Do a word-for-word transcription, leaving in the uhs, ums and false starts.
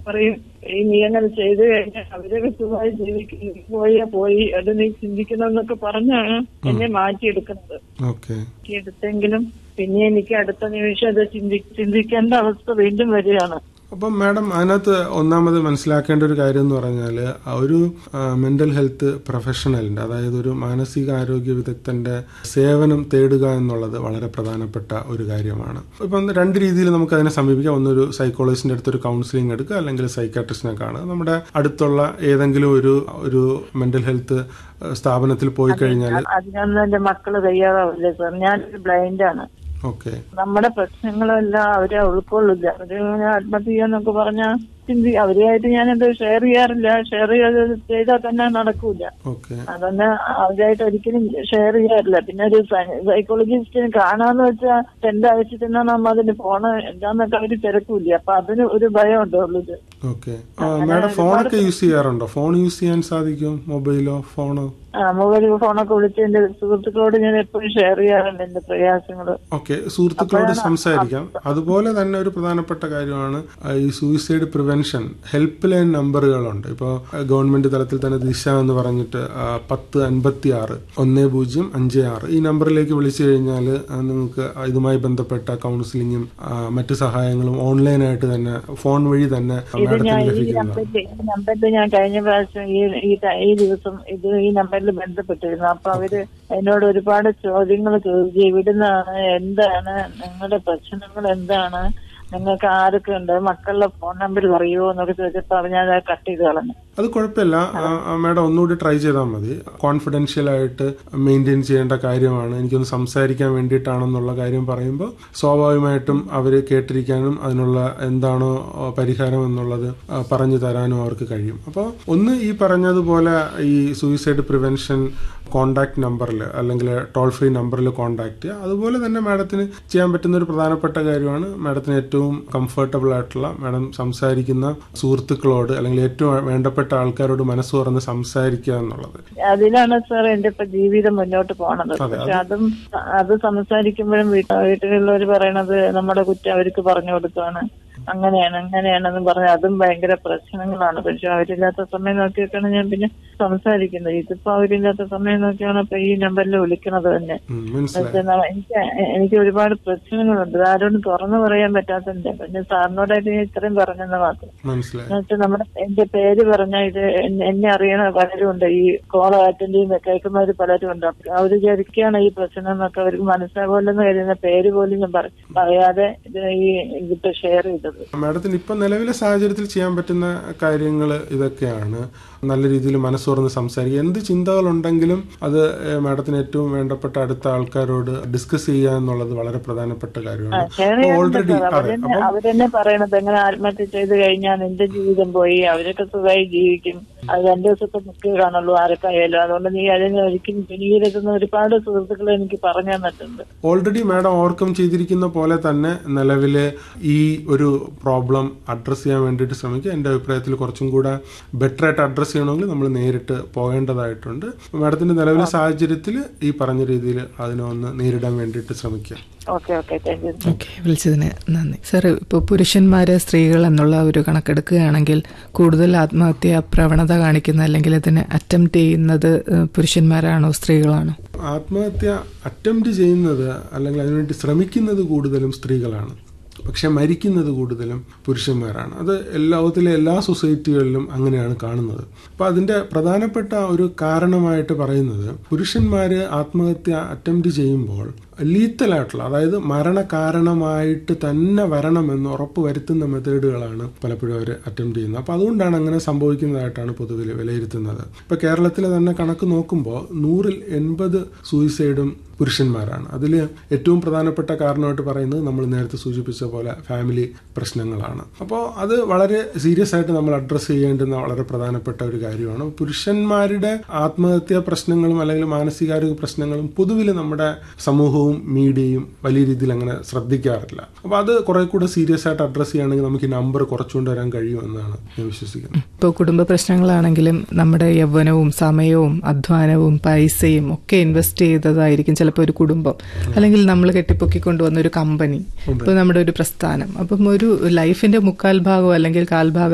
പറയും ഈ നീ അങ്ങനെ ചെയ്തു കഴിഞ്ഞാൽ അവരെ വ്യക്തമായി ജീവിക്കും, പോയാ പോയി, അത് നീ ചിന്തിക്കണം എന്നൊക്കെ പറഞ്ഞാണ് എന്നെ മാറ്റിയെടുക്കുന്നത്. മാറ്റിയെടുത്തെങ്കിലും പിന്നെ എനിക്ക് അടുത്ത നിമിഷം അത് ചിന്തി ചിന്തിക്കേണ്ട അവസ്ഥ വീണ്ടും വരികയാണ്. അപ്പം മാഡം അതിനകത്ത് ഒന്നാമത് മനസ്സിലാക്കേണ്ട ഒരു കാര്യം എന്ന് പറഞ്ഞാൽ ഒരു മെന്റൽ ഹെൽത്ത് പ്രൊഫഷണലിന്റെ, അതായത് ഒരു മാനസിക ആരോഗ്യ വിദഗ്ധന്റെ സേവനം തേടുക എന്നുള്ളത് വളരെ പ്രധാനപ്പെട്ട ഒരു കാര്യമാണ്. ഇപ്പം രണ്ട് രീതിയിൽ നമുക്ക് അതിനെ സമീപിക്കാം. ഒന്നൊരു സൈക്കോളജിസ്റ്റിന്റെ അടുത്തൊരു കൗൺസിലിംഗ് എടുക്കുക, അല്ലെങ്കിൽ സൈക്കാട്രിസ്റ്റിനെ കാണുക. നമ്മുടെ അടുത്തുള്ള ഏതെങ്കിലും ഒരു ഒരു മെന്റൽ ഹെൽത്ത് സ്ഥാപനത്തിൽ പോയി കഴിഞ്ഞാൽ അതിനൊന്നും എന്റെ മക്കള് തയ്യാറാവില്ല സാർ. ഞാനൊരു ബ്ലൈൻഡാണ്. നമ്മുടെ പ്രശ്നങ്ങളെല്ലാം അവരെ ഉൾക്കൊള്ളില്ല. അവര് ആത്മഹത്യ ചെയ്യാന്നൊക്കെ പറഞ്ഞാൽ ചിന്തി അവരുമായിട്ട് ഞാനത് ഷെയർ ചെയ്യാറില്ല. ഷെയർ ചെയ്താൽ തന്നെ നടക്കൂല. അതന്നെ അവരായിട്ട് ഒരിക്കലും ഷെയർ ചെയ്യാറില്ല. പിന്നെ ഒരു സൈക്കോളജിസ്റ്റിന് കാണാന്ന് വെച്ചാൽ എന്റെ ആവശ്യത്തിനാ നമ്മ അതിന് ഫോണ് എന്താന്നൊക്കെ അവര് തിരക്കൂല. അപ്പൊ അതിന് ഒരു ഭയം ഉണ്ട് ഉള്ളത്. ഫോണൊക്കെ യൂസ് ചെയ്യാറുണ്ടോ? ഫോൺ യൂസ് ചെയ്യാൻ സാധിക്കും? മൊബൈലോ ഫോണോ? ആ മൊബൈൽ ഫോണൊക്കെ വിളിച്ച് എന്റെ സുഹൃത്തുക്കളോട് ഞാൻ എപ്പോഴും ഷെയർ ചെയ്യാറുണ്ട് എന്റെ പ്രയാസങ്ങള്. ഓക്കെ, സുഹൃത്തുക്കളോട് സംസാരിക്കാം. അതുപോലെ തന്നെ ഒരു പ്രധാനപ്പെട്ട കാര്യമാണ് ഈ സൂയിസൈഡ് പ്രിവെൻഷൻ ഹെൽപ്പ് ലൈൻ നമ്പറുകളുണ്ട്. ഇപ്പോൾ ഗവൺമെന്റ് തലത്തിൽ തന്നെ ദിശ എന്ന് പറഞ്ഞിട്ട് പത്ത് അൻപത്തി ആറ് ഒന്ന് പൂജ്യം അഞ്ച് ആറ് ഈ നമ്പറിലേക്ക് വിളിച്ചു കഴിഞ്ഞാൽ നിങ്ങൾക്ക് ഇതുമായി ബന്ധപ്പെട്ട കൗൺസിലിങ്ങും മറ്റു സഹായങ്ങളും ഓൺലൈനായിട്ട് തന്നെ ഫോൺ വഴി തന്നെ മാഡത്തിന് ലഭിക്കുന്നതാണ്. ഈ നമ്പറിൽ ഞാൻ കഴിഞ്ഞ പ്രാവശ്യം ഈ ദിവസം ഇത് ഈ നമ്പറിൽ ബന്ധപ്പെട്ടിരുന്നു. അപ്പൊ അവര് എന്നോട് ഒരുപാട് ചോദ്യങ്ങൾ ചോദിച്ചു. ഇവിടുന്നാണ്, എന്താണ് നിങ്ങളുടെ പ്രശ്നങ്ങൾ, എന്താണ്, നിങ്ങൾക്ക് ആരൊക്കെ ഉണ്ട്, മക്കളുടെ ഫോൺ നമ്പർ പറയുമോ എന്നൊക്കെ ചോദിച്ചപ്പോ ഞാൻ അത് കട്ട് ചെയ്ത് കളഞ്ഞു. അത് കുഴപ്പമില്ല മാഡം, ഒന്നുകൂടി ട്രൈ ചെയ്താൽ മതി. കോൺഫിഡൻഷ്യൽ ആയിട്ട് മെയിൻറ്റെയിൻ ചെയ്യേണ്ട കാര്യമാണ്. എനിക്കൊന്ന് സംസാരിക്കാൻ വേണ്ടിയിട്ടാണെന്നുള്ള കാര്യം പറയുമ്പോൾ സ്വാഭാവികമായിട്ടും അവര് കേട്ടിരിക്കാനും അതിനുള്ള എന്താണോ പരിഹാരം എന്നുള്ളത് പറഞ്ഞു തരാനും അവർക്ക് കഴിയും. അപ്പോൾ ഒന്ന് ഈ പറഞ്ഞതുപോലെ ഈ സൂയിസൈഡ് പ്രിവെൻഷൻ കോണ്ടാക്ട് നമ്പറിൽ അല്ലെങ്കിൽ ടോൾ ഫ്രീ നമ്പറിൽ കോണ്ടാക്ട് ചെയ്യുക. അതുപോലെ തന്നെ മാഡത്തിന് ചെയ്യാൻ പറ്റുന്ന ഒരു പ്രധാനപ്പെട്ട കാര്യമാണ് മാഡത്തിന് ഏറ്റവും കംഫർട്ടബിൾ ആയിട്ടുള്ള മാഡം സംസാരിക്കുന്ന സുഹൃത്തുക്കളോട് അല്ലെങ്കിൽ ഏറ്റവും വേണ്ടപ്പെട്ട ആൾക്കാരോട് മനസ്സ് തുറന്ന് സംസാരിക്കുക എന്നുള്ളത്. അതിലാണ് സാർ എന്റെ ഇപ്പൊ ജീവിതം മുന്നോട്ട് പോണത്. പക്ഷെ അതും അത് സംസാരിക്കുമ്പോഴും വീട്ടിലുള്ളവർ പറയണത് നമ്മുടെ കുറ്റം അവർക്ക് പറഞ്ഞു കൊടുക്കുകയാണ്, അങ്ങനെയാണ് അങ്ങനെയാണെന്ന് പറഞ്ഞ് അതും ഭയങ്കര പ്രശ്നങ്ങളാണ്. പക്ഷെ അവരില്ലാത്ത സമയം നോക്കിയൊക്കെയാണ് ഞാൻ പിന്നെ സംസാരിക്കുന്നത്. ഇതിപ്പോ അവരില്ലാത്ത സമയം നോക്കിയാണ് ഇപ്പൊ ഈ നമ്പറിൽ വിളിക്കണത് തന്നെ. എനിക്ക് എനിക്ക് ഒരുപാട് പ്രശ്നങ്ങളുണ്ട്, ആരോടും തുറന്നു പറയാൻ പറ്റാത്തതിന്റെ. പിന്നെ സാറിനോടായിട്ട് ഞാൻ ഇത്രയും പറഞ്ഞെന്ന് മാത്രം. എന്നുവെച്ചാൽ നമ്മുടെ എന്റെ പേര് പറഞ്ഞ ഇത് എന്നെ അറിയണ പലരും ഉണ്ട്, ഈ കോൾ അറ്റൻഡ് ചെയ്യുന്ന കേൾക്കുന്നവർ പലരും ഉണ്ട്. അവർ വിചാരിക്കുകയാണ് ഈ പ്രശ്നം എന്നൊക്കെ അവർക്ക് മനസ്സിലാകുമല്ലെന്ന് കരുതുന്ന പേര് പോലും ഞാൻ പറയാതെ ഇത് ഈ ഇതിപ്പോ ഷെയർ ചെയ്തത്. മാഡത്തിന് ഇപ്പൊ നിലവിലെ സാഹചര്യത്തിൽ ചെയ്യാൻ പറ്റുന്ന കാര്യങ്ങൾ ഇതൊക്കെയാണ്. നല്ല രീതിയിൽ മനസ്സ് തുറന്ന് സംസാരിക്കുക. എന്ത് ചിന്തകളുണ്ടെങ്കിലും അത് മാഡത്തിന് ഏറ്റവും വേണ്ടപ്പെട്ട അടുത്ത ആൾക്കാരോട് ഡിസ്കസ് ചെയ്യുക എന്നുള്ളത് വളരെ പ്രധാനപ്പെട്ട കാര്യമാണ്. ഓൾറെഡി അവരെന്നെ പറയണത് എങ്ങനെ ആത്മഹത്യ ചെയ്ത് കഴിഞ്ഞാൽ നിന്റെ ജീവിതം പോയി, അവരൊക്കെ സുഖമായി ജീവിക്കും, അത് രണ്ടു ദിവസത്തെ മുഖ്യ കാണുള്ളൂ ആരൊക്കെ ആയാലും, അതുകൊണ്ട് നീ അതിനെ ഒരിക്കലും പിന്നീടെത്തുന്ന ഒരുപാട് സുഹൃത്തുക്കൾ എനിക്ക് പറഞ്ഞു തന്നിട്ടുണ്ട്. ഓൾറെഡി മാഡം ഓവർകം ചെയ്തിരിക്കുന്ന പോലെ തന്നെ നിലവില് ഈ ഒരു പ്രോബ്ലം അഡ്രസ് ചെയ്യാൻ വേണ്ടിയിട്ട് ശ്രമിക്കുക. എന്റെ അഭിപ്രായത്തിൽ കുറച്ചും കൂടെ ബെറ്റർ ആയിട്ട് അഡ്രസ് ചെയ്യണമെങ്കിൽ നമ്മൾ നേരിട്ട് പോകേണ്ടതായിട്ടുണ്ട്. മാഡത്തിന്റെ നിലവിലെ സാഹചര്യത്തിൽ ഈ പറഞ്ഞ രീതിയിൽ അതിനെ ഒന്ന് നേരിടാൻ വേണ്ടിയിട്ട് ശ്രമിക്കുക. ഓക്കെ, വിളിച്ചതിന് നന്ദി സാർ. ഇപ്പോൾ പുരുഷന്മാര് സ്ത്രീകൾ എന്നുള്ള ഒരു കണക്കെടുക്കുകയാണെങ്കിൽ കൂടുതൽ ആത്മഹത്യ പ്രവണത കാണിക്കുന്ന അല്ലെങ്കിൽ അതിനെ അറ്റംപ്റ്റ് ചെയ്യുന്നത് പുരുഷന്മാരാണോ സ്ത്രീകളാണോ? ആത്മഹത്യ അറ്റംപ്റ്റ് ചെയ്യുന്നത് അല്ലെങ്കിൽ അതിനുവേണ്ടി ശ്രമിക്കുന്നത് കൂടുതലും സ്ത്രീകളാണ്. പക്ഷെ മരിക്കുന്നത് കൂടുതലും പുരുഷന്മാരാണ്. അത് ലോകത്തിലെ എല്ലാ സൊസൈറ്റികളിലും അങ്ങനെയാണ് കാണുന്നത്. അപ്പോൾ അതിന്റെ പ്രധാനപ്പെട്ട ഒരു കാരണമായിട്ട് പറയുന്നത് പുരുഷന്മാര് ആത്മഹത്യ അറ്റംപ്റ്റ് ചെയ്യുമ്പോൾ ലീത്തലായിട്ടുള്ള, അതായത് മരണകാരണമായിട്ട് തന്നെ വരണമെന്ന് ഉറപ്പ് വരുത്തുന്ന മെത്തേഡുകളാണ് പലപ്പോഴും അവർ അറ്റംപ്റ്റ് ചെയ്യുന്നത്. അപ്പോൾ അതുകൊണ്ടാണ് അങ്ങനെ സംഭവിക്കുന്നതായിട്ടാണ് പൊതുവിൽ വിലയിരുത്തുന്നത്. ഇപ്പോൾ കേരളത്തിലെ തന്നെ കണക്ക് നോക്കുമ്പോൾ നൂറിൽ എൺപത് സൂയിസൈഡും പുരുഷന്മാരാണ്. അതിൽ ഏറ്റവും പ്രധാനപ്പെട്ട കാരണമായിട്ട് പറയുന്നത് നമ്മൾ നേരത്തെ സൂചിപ്പിച്ച പോലെ ഫാമിലി പ്രശ്നങ്ങളാണ്. അപ്പോൾ അത് വളരെ സീരിയസ് ആയിട്ട് നമ്മൾ അഡ്രസ്സ് ചെയ്യേണ്ടുന്ന വളരെ പ്രധാനപ്പെട്ട ഒരു കാര്യമാണ്. പുരുഷന്മാരുടെ ആത്മഹത്യാ പ്രശ്നങ്ങളും അല്ലെങ്കിൽ മാനസികാരോഗ്യ പ്രശ്നങ്ങളും പൊതുവിൽ നമ്മുടെ സമൂഹവും മീഡിയയും വലിയ രീതിയിൽ അങ്ങനെ ശ്രദ്ധിക്കാറില്ല. അപ്പോൾ അത് കുറെ കൂടെ സീരിയസ് ആയിട്ട് അഡ്രസ്സ് ചെയ്യുകയാണെങ്കിൽ നമുക്ക് ഈ നമ്പർ കുറച്ചുകൊണ്ട് വരാൻ കഴിയുമെന്നാണ് ഞാൻ വിശ്വസിക്കുന്നത്. ഇപ്പോൾ കുടുംബ പ്രശ്നങ്ങളാണെങ്കിലും നമ്മുടെ യൗവനവും സമയവും അധ്വാനവും പൈസയും ഒക്കെ ഇൻവെസ്റ്റ് ചെയ്തതായിരിക്കും ചിലപ്പോൾ ഒരു കുടുംബം, അല്ലെങ്കിൽ നമ്മൾ കെട്ടിപ്പൊക്കിക്കൊണ്ടുവന്ന ഒരു കമ്പനി, ഇപ്പോൾ നമ്മുടെ ഒരു പ്രസ്ഥാനം. അപ്പം ഒരു ലൈഫിന്റെ മുക്കാൽ ഭാഗം അല്ലെങ്കിൽ കാൽഭാഗം